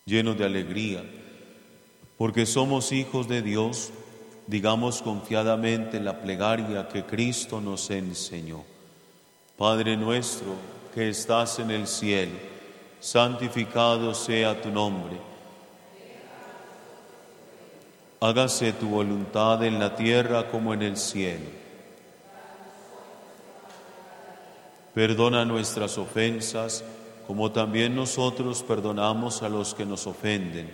Llenos de alegría, porque somos hijos de Dios, digamos confiadamente la plegaria que Cristo nos enseñó. Padre nuestro que estás en el cielo, santificado sea tu nombre. Hágase tu voluntad en la tierra como en el cielo. Perdona nuestras ofensas, como también nosotros perdonamos a los que nos ofenden.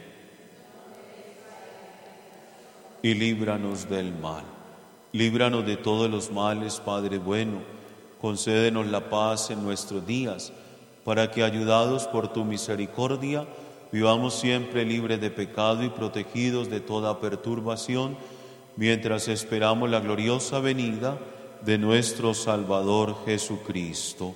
Y líbranos del mal. Líbranos de todos los males, Padre bueno. Concédenos la paz en nuestros días, para que, ayudados por tu misericordia, vivamos siempre libres de pecado y protegidos de toda perturbación, mientras esperamos la gloriosa venida de nuestro Salvador Jesucristo.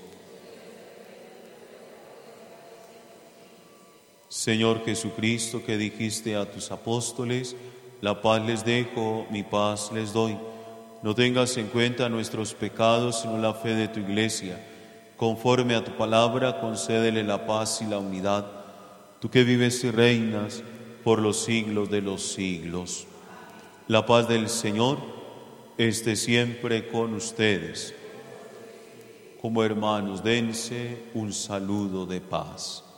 Señor Jesucristo, que dijiste a tus apóstoles: la paz les dejo, mi paz les doy. No tengas en cuenta nuestros pecados, sino la fe de tu Iglesia. Conforme a tu palabra, concédele la paz y la unidad. Tú que vives y reinas por los siglos de los siglos. La paz del Señor esté siempre con ustedes. Como hermanos, dense un saludo de paz.